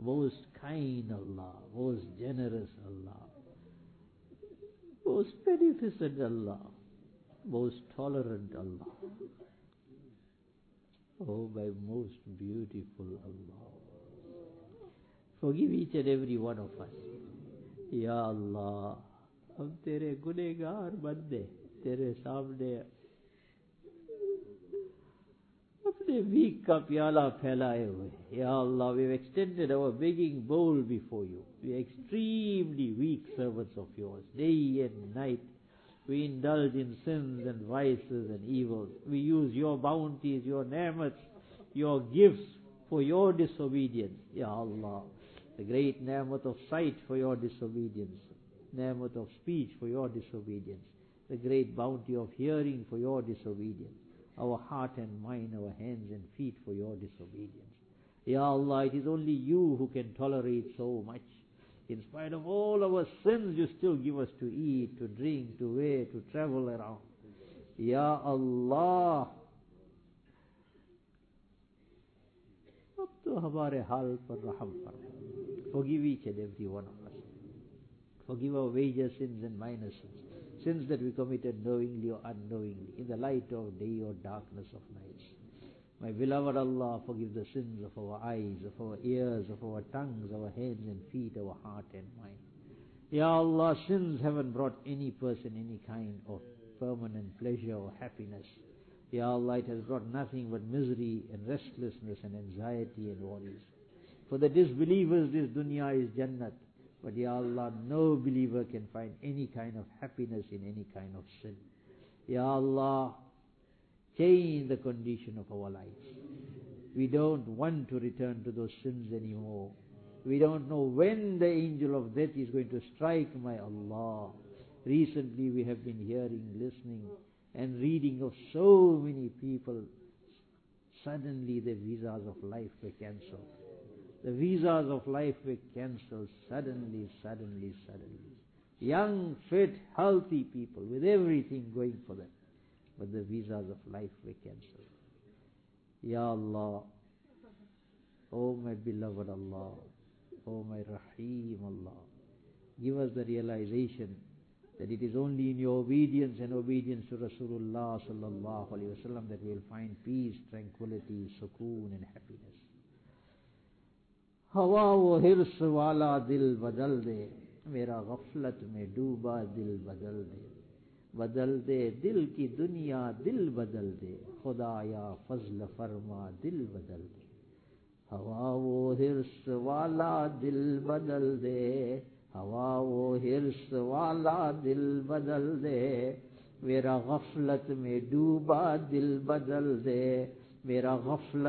most kind Allah, most generous Allah, most beneficent Allah, most tolerant Allah. Oh, my most beautiful Allah. Forgive each and every one of us. Ya Allah, हम तेरे गुनहगार बंदे तेरे सामने अपने week का प्याला फैलाए हुए. Ya Allah, we have extended our begging bowl before you. We are extremely weak servants of yours. Day and night we indulge in sins and vices and evils. We use your bounties, your ni'mats, your gifts for your disobedience. Ya Allah, the great ni'mat of sight for your disobedience, ni'mat of speech for your disobedience, the great bounty of hearing for your disobedience, our heart and mind, our hands and feet for your disobedience. Ya Allah, it is only you who can tolerate so much. In spite of all our sins, you still give us to eat, to drink, to wear, to travel around. Ya Allah, अब तो हमारे हाल पर रहम फरमा. Forgive each and every one of us. Forgive our major sins and minor sins, sins that we committed knowingly or unknowingly, in the light of day or darkness of night. My beloved Allah, forgive the sins of our eyes, of our ears, of our tongues, our hands and feet, our heart and mind. Ya Allah, sins haven't brought any person any kind of permanent pleasure or happiness. Ya Allah, it has brought nothing but misery and restlessness and anxiety and worries. For the disbelievers, this dunya is Jannat. But Ya Allah, no believer can find any kind of happiness in any kind of sin. Ya Allah, change the condition of our lives. We don't want to return to those sins anymore. We don't know when the angel of death is going to strike, my Allah. Recently we have been hearing, listening and reading of so many people. Suddenly the visas of life were cancelled. The visas of life were cancelled suddenly. Young, fit, healthy people with everything going for them. But the visas of life were cancelled. Ya Allah, oh my beloved Allah, oh my Rahim Allah, give us the realization that it is only in your obedience and obedience to Rasulullah sallallahu alaihi wasallam that we will find peace, tranquility, sukoon and happiness. हवा वो हिर्स वाला दिल बदल दे, मेरा गफलत में डूबा दिल बदल दे दिल की दुनिया दिल बदल दे, खुदाया फजल फरमा दिल बदल दे. हवा वो हिर्स वाला दिल बदल दे, हवा वो हिर्स वाला दिल बदल दे, मेरा गफलत में डूबा दिल बदल दे, मेरा गफलत